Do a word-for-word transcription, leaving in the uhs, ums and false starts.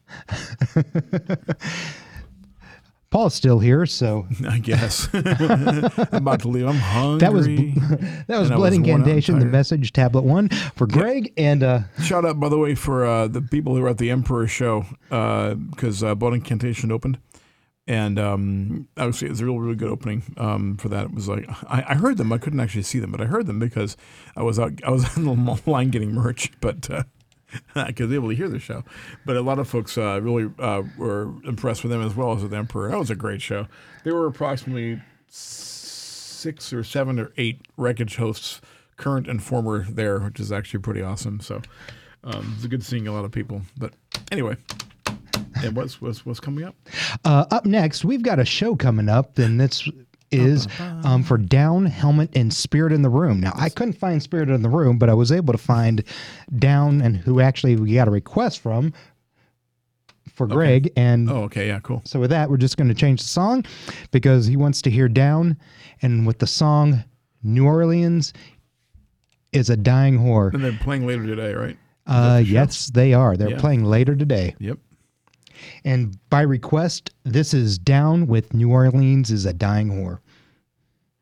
Paul's still here, so I guess. I'm about to leave. I'm hungry. that was that was Blood Incantation, the message, tablet one for Greg. Yep. And uh, shout out, by the way, for uh, the people who were at the Emperor show, because uh, uh, Blood Incantation opened. And um, obviously, it was a real, really good opening um, for that. It was like I, I heard them. I couldn't actually see them, but I heard them because I was out. I was on the line getting merch, but uh, I was able to hear the show. But a lot of folks uh, really uh, were impressed with them as well as with the Emperor. That was a great show. There were approximately six or seven or eight wreckage hosts, current and former, there, which is actually pretty awesome. So um, it's good seeing a lot of people. But anyway. And what's, what's, what's coming up? Uh, up next, we've got a show coming up, and this is um, for Down, Helmet, and Spirit in the Room. Now, I couldn't find Spirit in the Room, but I was able to find Down, and who actually we got a request from for Greg. Okay. And oh, okay, yeah, cool. So with that, we're just going to change the song because he wants to hear Down, and with the song New Orleans is a Dying Whore. And they're playing later today, right? Uh, the yes, they are. They're yeah. playing later today. Yep. And by request, this is Down with New Orleans is a Dying Whore.